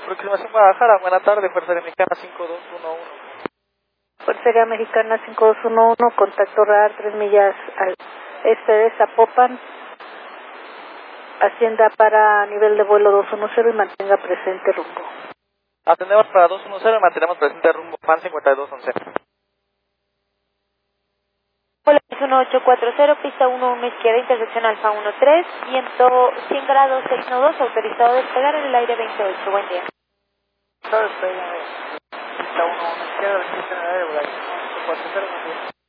aproximación Guadalajara. Buena tarde, Fuerza Aérea Mexicana 5211. Fuerza Aérea Mexicana 5211, contacto radar 3 millas al este de Zapopan. Ascienda para nivel de vuelo 210 y mantenga presente rumbo. Atendemos para 210 y mantenemos presente rumbo FAN 5211. Hola, es 1840, pista 11 izquierda, intersección Alfa 13, viento 100 grados 692, autorizado a despegar en el aire 28. Buen día. Pista 11 izquierda, intersección en el aire 840.